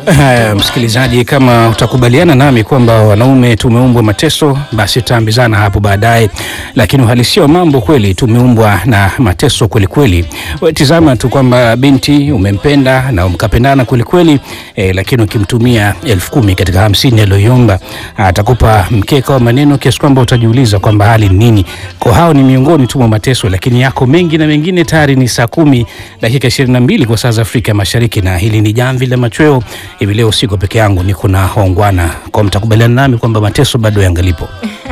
Msikilizaji, kama utakubaliana nami kwamba wanaume tumeumbwa mateso, basi tutaambizana hapo baadaye, lakini uhalisia wa mambo kweli tumeumbwa na mateso kweli kweli. Tizama tu kwamba binti umempenda na mkapendana kweli kweli, lakini ukimtumia 10,000 katika 50 aliyoiomba, atakupa mkeka wa maneno kiasi kwamba utajiuliza kwamba hali ni nini. Kwa hao ni miongoni tu mwa mateso, lakini yako mengi na mengine. Tayari ni saa 10 dakika 22 kwa saa za Afrika Mashariki, na hili ni Jamvi la Machweo. Hivi leo siko peke yangu, niko na waungwana. Kwa mtakubaliana nami kwamba mateso bado yangalipo.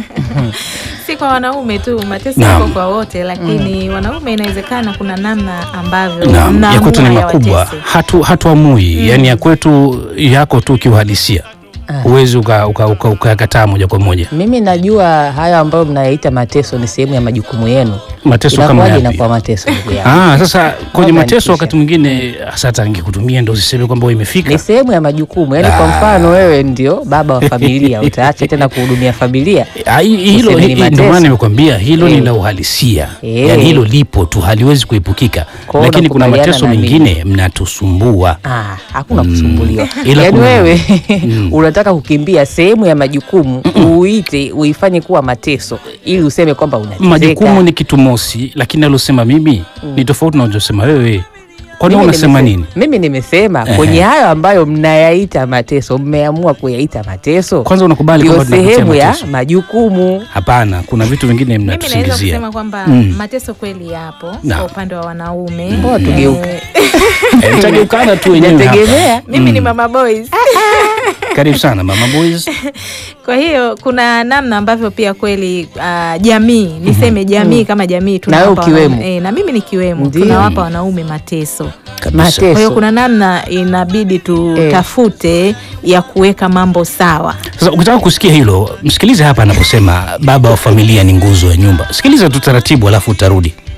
Si kwa wanaume tu, mateso yako kwa wote, lakini wanaume inawezekana kuna namna ambavyo ya kwetu ni makubwa, hatuamui. Yani ya kwetu yako tu kiuhalisia. Uwezi ukakataa moja kwa moja. Mimi najua haya ambayo mnayaita mateso ni sehemu ya majukumu yenu. Mateso kama yapi? Inakuwa mateso ndugu yangu. Sasa kwenye mateso wakati mwingine hata ningekutumia ndio usiseme kwamba imefika. Ni sehemu ya majukumu. Yaani kwa mfano wewe ndio baba wa familia, utaacha tena kuhudumia familia. Hilo ndio maana nimekwambia hilo ni la uhalisia. Yaani hilo lipo tu, haliwezi kuepukika. Lakini kuna mateso mengine mnatusumbua. Hakuna kusumbuliwa. Yaani wewe unataka kukimbia sehemu ya majukumu, uifanye kuwa mateso ili useme kwamba unateseka. Majukumu ni kitu mosi, lakini alosema mimi ni tofauti na unachosema wewe. Kwa nini unasema nini? Mimi nimesema kwenye hayo ambayo mnayaita mateso, mmeamua kuyaita mateso. Kwanza unakubali kwamba sehemu ya majukumu. Hapana, kuna vitu vingine mnatusingizia. Mimi naweza kusema kwamba mateso kweli yapo kwa upande wa wanaume. Mbona tugeuke? Mtageukana tu wenyewe. Nategemea. Mimi ni Mama Boys. Karibu sana Mama Boys. Kwa hiyo kuna namna ambavyo pia kweli jamii, niseme jamii kama jamii tunawapa na mimi nikiwemo, tunawapa wanaume mateso. Kwa hiyo kuna namna inabidi tutafute ya kuweka mambo sawa. Sasa ukitaka kusikia hilo, msikilize hapa anaposema baba wa familia ni nguzo ya nyumba. Sikiliza tu taratibu alafu utarudi.